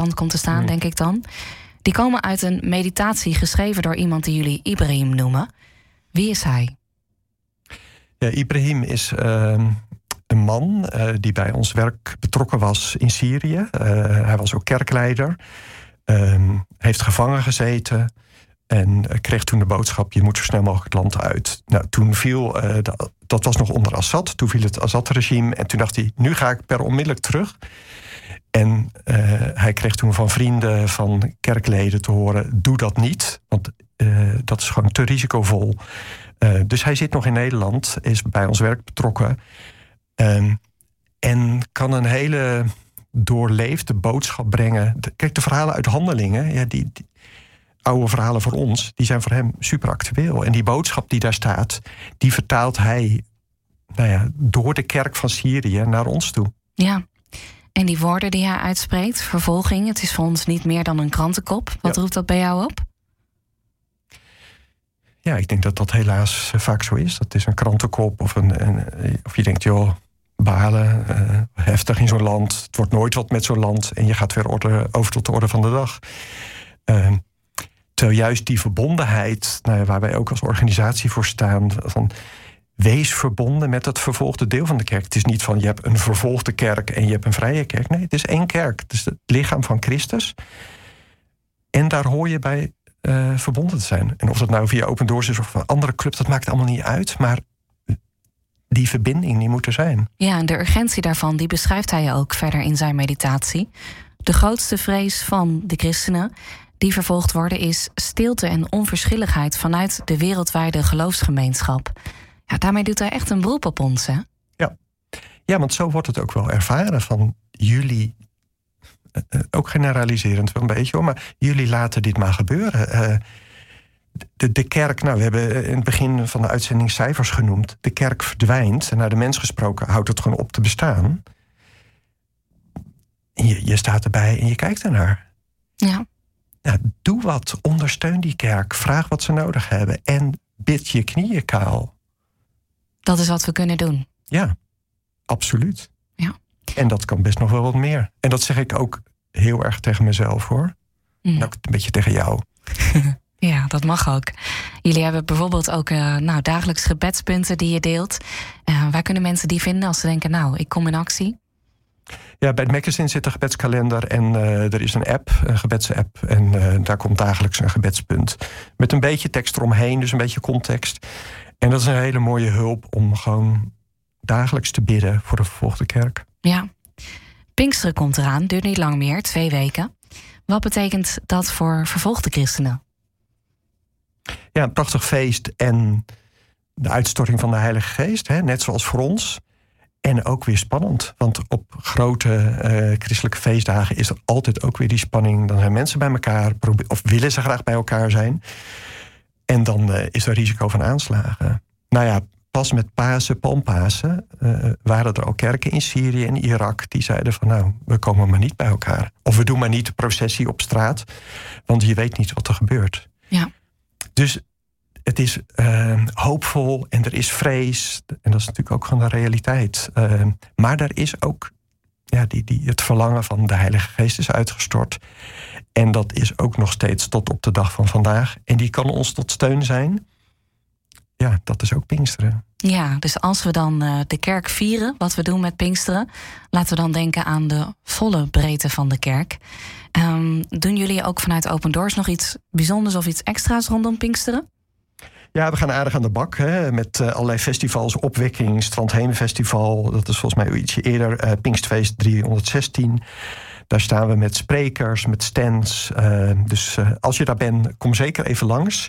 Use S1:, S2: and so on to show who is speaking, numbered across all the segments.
S1: komt te staan, denk ik dan. Die komen uit een meditatie geschreven door iemand die jullie Ibrahim noemen. Wie is hij?
S2: Ja, Ibrahim is een man die bij ons werk betrokken was in Syrië. Hij was ook kerkleider. Heeft gevangen gezeten. En kreeg toen de boodschap, je moet zo snel mogelijk het land uit. Nou, toen viel, dat was nog onder Assad. Toen viel het Assad-regime. En toen dacht hij, nu ga ik per onmiddellijk terug. En hij kreeg toen van vrienden, van kerkleden te horen, doe dat niet. Want dat is gewoon te risicovol. Dus hij zit nog in Nederland, is bij ons werk betrokken. En kan een hele doorleefde boodschap brengen. Kijk, de verhalen uit Handelingen, ja, die oude verhalen voor ons, die zijn voor hem super actueel. En die boodschap die daar staat, die vertaalt hij door de kerk van Syrië naar ons toe.
S1: Ja, en die woorden die hij uitspreekt, vervolging, het is voor ons niet meer dan een krantenkop. Wat roept dat bij jou op?
S2: Ja, ik denk dat dat helaas vaak zo is. Dat is een krantenkop of je denkt, joh, balen, heftig in zo'n land. Het wordt nooit wat met zo'n land. En je gaat weer over tot de orde van de dag. Terwijl juist die verbondenheid, waar wij ook als organisatie voor staan, van wees verbonden met het vervolgde deel van de kerk. Het is niet van je hebt een vervolgde kerk en je hebt een vrije kerk. Nee, het is één kerk. Het is het lichaam van Christus. En daar hoor je bij verbonden te zijn. En of dat nou via Open Doors is of een andere club, dat maakt allemaal niet uit. Maar die verbinding, die moet er zijn. Ja,
S1: en de urgentie daarvan, die beschrijft hij ook verder in zijn meditatie. De grootste vrees van de christenen die vervolgd worden is stilte en onverschilligheid vanuit de wereldwijde geloofsgemeenschap. Ja, daarmee doet hij echt een beroep op ons, hè?
S2: Ja, want zo wordt het ook wel ervaren van jullie. Ook generaliserend wel een beetje, hoor, maar jullie laten dit maar gebeuren. De kerk, we hebben in het begin van de uitzending cijfers genoemd. De kerk verdwijnt en naar de mens gesproken houdt het gewoon op te bestaan. En je staat erbij en je kijkt ernaar.
S1: Ja.
S2: Nou, doe wat, ondersteun die kerk, vraag wat ze nodig hebben en bid je knieën kaal. Dat is wat we kunnen doen. Ja, absoluut. Ja. En dat kan best nog wel wat meer. En dat zeg ik ook heel erg tegen mezelf, hoor. En ook een beetje tegen jou.
S1: Ja, dat mag ook. Jullie hebben bijvoorbeeld ook dagelijks gebedspunten die je deelt. Waar kunnen mensen die vinden als ze denken, ik kom in actie?
S2: Ja, bij het magazine zit een gebedskalender en er is een app, een gebedsapp. En daar komt dagelijks een gebedspunt. Met een beetje tekst eromheen, dus een beetje context. En dat is een hele mooie hulp om gewoon dagelijks te bidden voor de vervolgde kerk. Ja.
S1: Pinksteren komt eraan, duurt niet lang meer, 2 weken. Wat betekent dat voor vervolgde christenen?
S2: Ja, een prachtig feest en de uitstorting van de Heilige Geest, net zoals voor ons. En ook weer spannend, want op grote christelijke feestdagen is er altijd ook weer die spanning. Dan zijn mensen bij elkaar, of willen ze graag bij elkaar zijn. En dan is er risico van aanslagen. Nou ja, pas met Pasen, Palmpasen, waren er al kerken in Syrië en Irak die zeiden van we komen maar niet bij elkaar. Of we doen maar niet de processie op straat, want je weet niet wat er gebeurt. Ja. Dus het is hoopvol en er is vrees. En dat is natuurlijk ook gewoon de realiteit. Maar er is ook het verlangen van de Heilige Geest is uitgestort. En dat is ook nog steeds tot op de dag van vandaag. En die kan ons tot steun zijn. Ja, dat is ook Pinksteren. Ja, dus als we dan de kerk vieren, wat we doen met Pinksteren, laten we dan denken aan de volle breedte van de kerk. Doen jullie ook vanuit Open Doors nog iets bijzonders of iets extra's rondom Pinksteren? Ja, we gaan aardig aan de bak met allerlei festivals. Opwekking, Strandhemenfestival, dat is volgens mij ietsje eerder. Pinkstfeest 316. Daar staan we met sprekers, met stands. Dus als je daar bent, kom zeker even langs.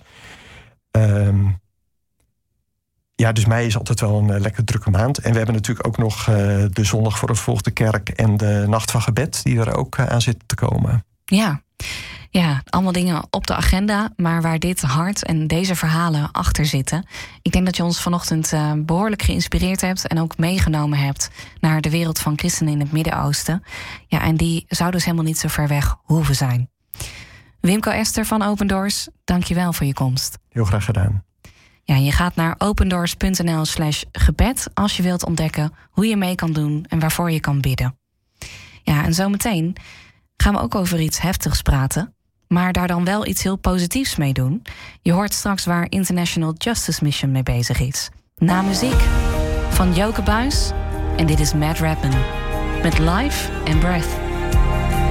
S2: Dus mei is altijd wel een lekker drukke maand. En we hebben natuurlijk ook nog de zondag voor de vervolgde kerk en de nacht van gebed die er ook aan zitten te komen. Ja, allemaal dingen op de agenda, maar waar dit hart en deze verhalen achter zitten. Ik denk dat je ons vanochtend behoorlijk geïnspireerd hebt en ook meegenomen hebt naar de wereld van christenen in het Midden-Oosten. Ja, en die zou dus helemaal niet zo ver weg hoeven zijn. Wimco Ester van Open Doors, dank je wel voor je komst. Heel graag gedaan.
S1: Ja, je gaat naar opendoors.nl/gebed als je wilt ontdekken hoe je mee kan doen en waarvoor je kan bidden. Ja, en zometeen gaan we ook over iets heftigs praten, maar daar dan wel iets heel positiefs mee doen. Je hoort straks waar International Justice Mission mee bezig is. Na muziek van Joke Buijs en dit is Mad Rappin' met Life and Breath.